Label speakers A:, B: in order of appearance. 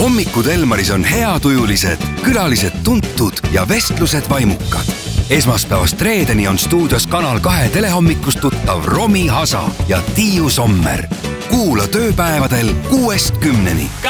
A: hommikud Elmaris on heatujulised, külalised tuntud ja vestlused vaimukad. Esmaspäevast reedeni on stuudios Kanal 2 telehommikust tuttav Romi Hasa ja Tiiu Sommer. Kuula tööpäevadel 6-10.